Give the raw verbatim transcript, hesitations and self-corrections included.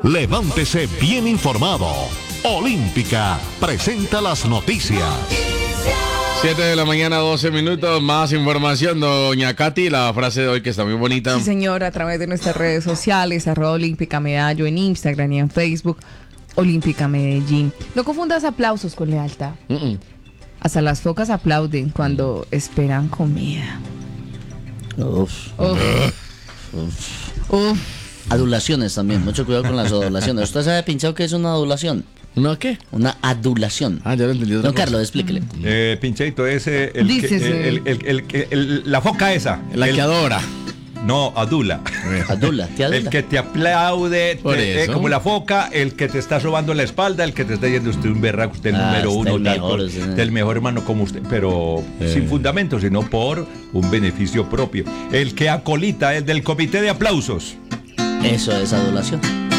Levántese bien informado. Olímpica presenta las noticias. siete de la mañana, doce minutos. Más información, doña Katy. La frase de hoy que está muy bonita. Sí, señor, a través de nuestras redes sociales, arroba Olímpica Medallo en Instagram y en Facebook, Olímpica Medellín. No confundas aplausos con lealtad. Uh-uh. Hasta las focas aplauden cuando esperan comida. Uf. Uf. Uf. Uf. Adulaciones también, mucho cuidado con las adulaciones. ¿Usted sabe, Pinchao, qué es una adulación? ¿No qué? Una adulación. Ah, ya lo entendí. Don Carlos, explíquele. Eh, Pincheito, ese el, que, el, el, el, el, el, el la foca esa. La el, que adora. No, adula. Adula, te adula. El que te aplaude, te, eh, como la foca, el que te está robando la espalda, el que te está diciendo usted un berraco, usted el Ah, número usted uno, el tal, mejor, por- sí. del mejor hermano como usted, pero Eh. sin fundamento, sino por un beneficio propio. El que acolita es del comité de aplausos. Eso es adulación.